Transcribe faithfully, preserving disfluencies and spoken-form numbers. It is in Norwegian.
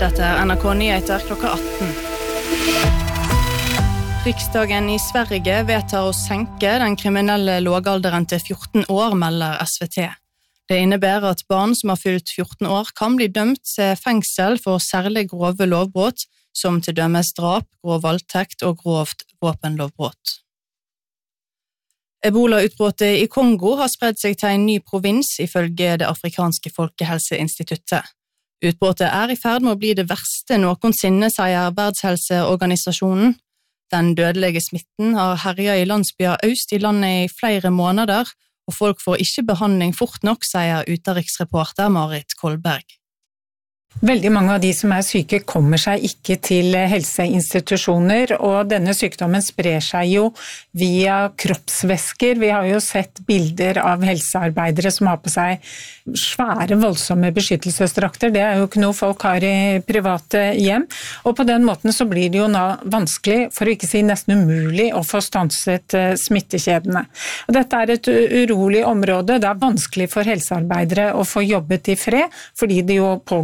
Dette er N R K Nyheter klokka atten. Riksdagen i Sverige vedtar å senke den kriminelle lågalderen til fjorten år, melder S V T. Det innebærer at barn som har fylt fjorten år kan bli dømt til fengsel for særlig grove lovbrott, som til dømes drap, grov voldtekt og grovt våpenlovbrott. Ebola-utbruddet i Kongo har spredt seg til en ny provins, ifølge det afrikanske folkehelseinstituttet. Utbruddet er i ferd med å bli det verste noensinne, sier Verdenshelseorganisasjonen. Den dødelige smitten har herjet i landsbyer øst i landet i flere måneder, og folk får ikke behandling fort nok, sier utenriksreporter Marit Kolberg. Veldig mange av de som er syke kommer seg ikke til helseinstitusjoner, og denne sykdommen sprer seg jo via kroppsvæsker. Vi har jo sett bilder av helsearbeidere som har på seg svære, voldsomme beskyttelsesdrakter. Det er jo ikke noe folk har i private hjem, og på den måten så blir det jo nå vanskelig, for å ikke si nesten umulig, å få stanset smittekjedene. Og dette er et urolig område. Det er vanskelig for helsearbeidere å få jobbet i fred, fordi det jo pågår